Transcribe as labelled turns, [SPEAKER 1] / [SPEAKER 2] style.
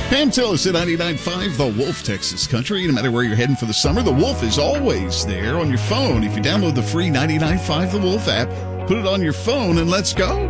[SPEAKER 1] Pam Tillis at 99.5 The Wolf, Texas Country. No matter where you're heading for the summer, The Wolf is always there on your phone. If you download the free 99.5 The Wolf app, put it on your phone, and let's go.